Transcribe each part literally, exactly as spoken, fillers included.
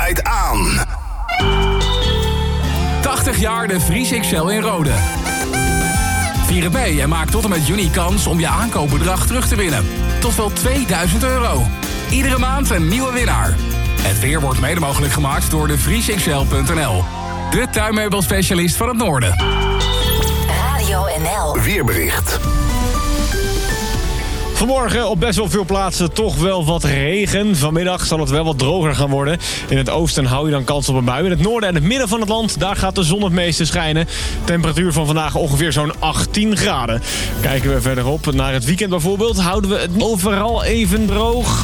draait aan. tachtig jaar de Vries X L in Rode. Vier het mee en maak tot en met juni kans om je aankoopbedrag terug te winnen. Tot wel tweeduizend euro. Iedere maand een nieuwe winnaar. Het weer wordt mede mogelijk gemaakt door de vries x l punt n l. De tuinmeubelspecialist van het Noorden. Radio N L. Weerbericht. Vanmorgen op best wel veel plaatsen toch wel wat regen. Vanmiddag zal het wel wat droger gaan worden. In het oosten hou je dan kans op een bui. In het noorden en het midden van het land, daar gaat de zon het meeste schijnen. Temperatuur van vandaag ongeveer zo'n achttien graden. Kijken we verderop naar het weekend bijvoorbeeld, houden we het overal even droog.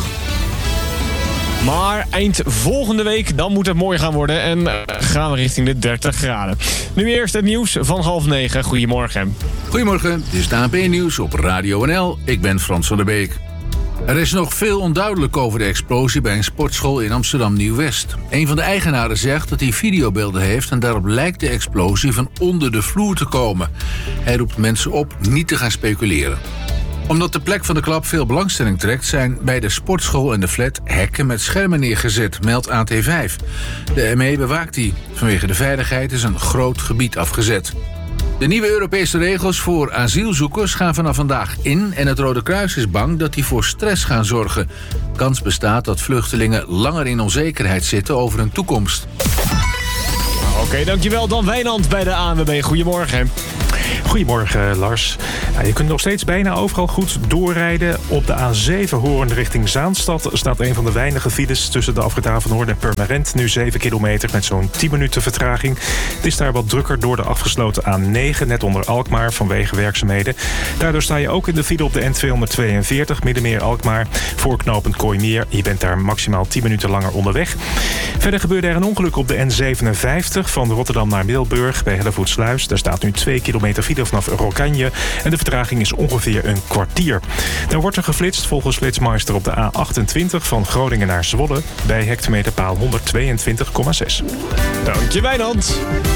Maar eind volgende week, dan moet het mooi gaan worden. En uh, gaan we richting de dertig graden. Nu eerst het nieuws van half negen. Goedemorgen. Goedemorgen, dit is het A N P-nieuws op Radio N L. Ik ben Frans van der Beek. Er is nog veel onduidelijk over de explosie bij een sportschool in Amsterdam Nieuw-West. Een van de eigenaren zegt dat hij videobeelden heeft en daarop lijkt de explosie van onder de vloer te komen. Hij roept mensen op niet te gaan speculeren. Omdat de plek van de klap veel belangstelling trekt, zijn bij de sportschool en de flat hekken met schermen neergezet, meldt A T vijf. De M E bewaakt die. Vanwege de veiligheid is een groot gebied afgezet. De nieuwe Europese regels voor asielzoekers gaan vanaf vandaag in en het Rode Kruis is bang dat die voor stress gaan zorgen. Kans bestaat dat vluchtelingen langer in onzekerheid zitten over hun toekomst. Oké, okay, dankjewel. Dan Wijnand bij de A N W B. Goedemorgen. Goedemorgen, Lars. Nou, je kunt nog steeds bijna overal goed doorrijden. Op de A zeven Hoorn richting Zaanstad staat een van de weinige files tussen de afrit Avenhoorn en Purmerend. Nu zeven kilometer met zo'n tien minuten vertraging. Het is daar wat drukker door de afgesloten A negen, net onder Alkmaar, vanwege werkzaamheden. Daardoor sta je ook in de file op de N tweehonderdtweeënveertig, Middenmeer Alkmaar, voor knooppunt Kooimeer. Je bent daar maximaal tien minuten langer onderweg. Verder gebeurde er een ongeluk op de N zevenenvijftig van Rotterdam naar Middelburg bij Hellevoetsluis. Daar staat nu twee kilometer file vanaf Rokanje en de vertraging is ongeveer een kwartier. Dan wordt er geflitst volgens Flitsmeister op de A achtentwintig van Groningen naar Zwolle bij hectometerpaal honderdtweeëntwintig komma zes. Dank je, Wijnand.